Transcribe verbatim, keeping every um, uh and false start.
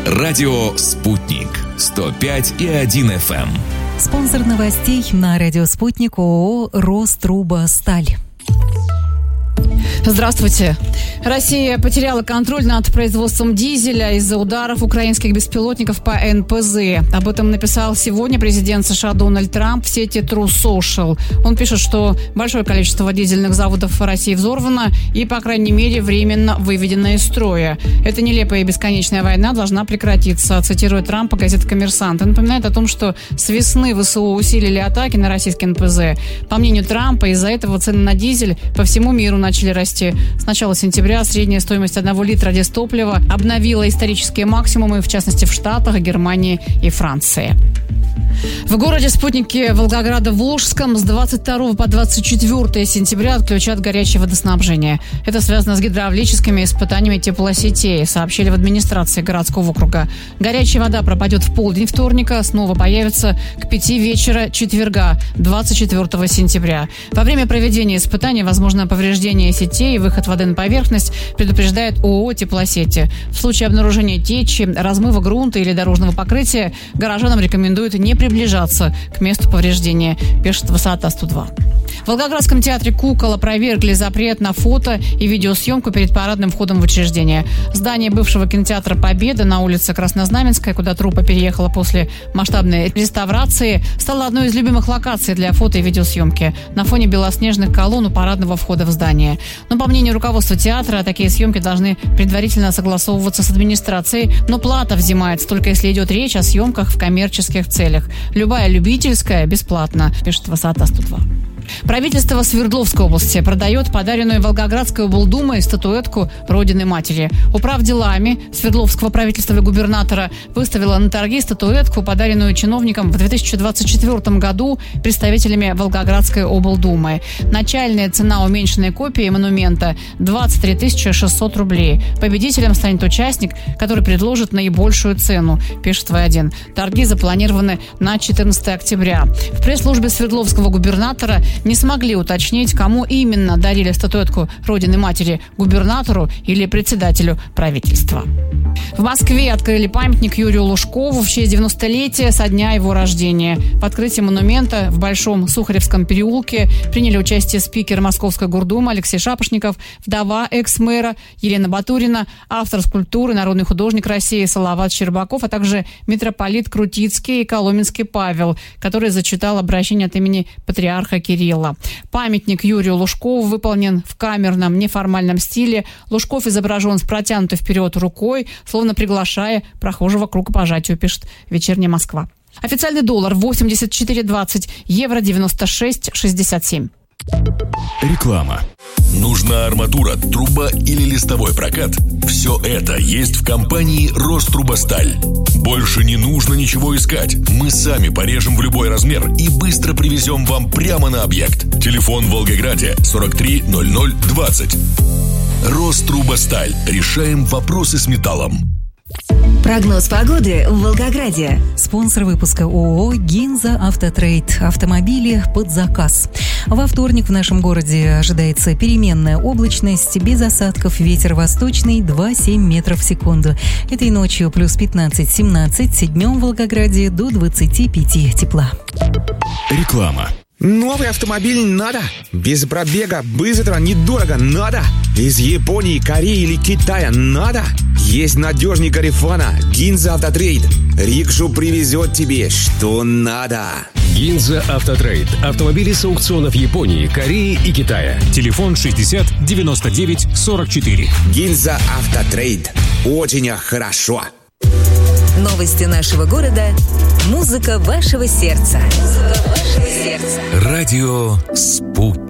Радио «Спутник». сто пять и один эф эм. Спонсор новостей на радио «Спутник» ООО «Рострубосталь». Здравствуйте. Россия потеряла контроль над производством дизеля из-за ударов украинских беспилотников по эн пэ зэ. Об этом написал сегодня президент США Дональд Трамп в сети True Social. Он пишет, что большое количество дизельных заводов в России взорвано и, по крайней мере, временно выведено из строя. Эта нелепая и бесконечная война должна прекратиться, цитирует Трампа газета «Коммерсант». И напоминает о том, что с весны ВСУ усилили атаки на российский эн пэ зэ. По мнению Трампа, из-за этого цены на дизель по всему миру начали расти. С начала сентября средняя стоимость одного литра дизтоплива обновила исторические максимумы, в частности в Штатах, Германии и Франции. В городе спутнике Волгограда-Волжском с двадцать второго по двадцать четвёртое сентября отключат горячее водоснабжение. Это связано с гидравлическими испытаниями теплосетей, сообщили в администрации городского округа. Горячая вода пропадет в полдень вторника, снова появится к пяти вечера четверга, двадцать четвёртого сентября. Во время проведения испытаний возможно повреждение сетей и выход воды на поверхность, предупреждает ООО «Теплосети». В случае обнаружения течи, размыва грунта или дорожного покрытия горожанам рекомендуют не приближаться к месту повреждения, пишет Высота сто два. В Волгоградском театре «Кукол» опровергли запрет на фото и видеосъемку перед парадным входом в учреждение. Здание бывшего кинотеатра «Победа» на улице Краснознаменская, куда труппа переехала после масштабной реставрации, стало одной из любимых локаций для фото и видеосъемки на фоне белоснежных колонн у парадного входа в здание. Но, по мнению руководства театра, такие съемки должны предварительно согласовываться с администрацией, но плата взимается только если идет речь о съемках в коммерческих целях. Любая любительская бесплатно, пишет Высота сто два. Правительство Свердловской области продает подаренную Волгоградской облдумой статуэтку Родины Матери. Управ делами Свердловского правительства и губернатора выставила на торги статуэтку, подаренную чиновникам в две тысячи двадцать четвёртом году представителями Волгоградской облдумы. Начальная цена уменьшенной копии монумента – двадцать три тысячи шестьсот рублей. Победителем станет участник, который предложит наибольшую цену, пишет вэ один. Торги запланированы на четырнадцатое октября. В пресс-службе Свердловского губернатора не смогли уточнить, кому именно дарили статуэтку Родины Матери – губернатору или председателю правительства. В Москве открыли памятник Юрию Лужкову в честь девяностолетия со дня его рождения. В открытии монумента в Большом Сухаревском переулке приняли участие спикер Московской гордумы Алексей Шапошников, вдова экс-мэра Елена Батурина, автор скульптуры, народный художник России Салават Щербаков, а также митрополит Крутицкий и Коломенский Павел, который зачитал обращение от имени патриарха Кирилла. Памятник Юрию Лужкову выполнен в камерном неформальном стиле. Лужков изображен с протянутой вперед рукой, словно приглашая прохожего к рукопожатию, пишет «Вечерняя Москва». Официальный доллар восемьдесят четыре двадцать, евро девяносто шесть шестьдесят семь. Реклама. Нужна арматура, труба или листовой прокат? Все это есть в компании «Рострубосталь». Больше не нужно ничего искать. Мы сами порежем в любой размер и быстро привезем вам прямо на объект. Телефон в Волгограде сорок три ноль ноль двадцать. «Рострубосталь». Решаем вопросы с металлом. Прогноз погоды в Волгограде. Спонсор выпуска ООО «Гинза Автотрейд». Автомобили под заказ. Во вторник в нашем городе ожидается переменная облачность, без осадков, ветер восточный два целых семь десятых метров в секунду. Этой ночью плюс пятнадцать-семнадцать, днем в Волгограде до двадцати пяти тепла. Реклама. Новый автомобиль надо? Без пробега, быстро, недорого надо? Из Японии, Кореи или Китая надо? Есть надежный Гарифана, Гинза Автотрейд. Рикшу привезет тебе, что надо. Гинза Автотрейд. Автомобили с аукционов Японии, Кореи и Китая. Телефон шестьдесят девяносто девять сорок четыре. Гинза Автотрейд. Очень хорошо. Новости нашего города. Музыка вашего сердца. Музыка вашего сердца. Радио «Спутник».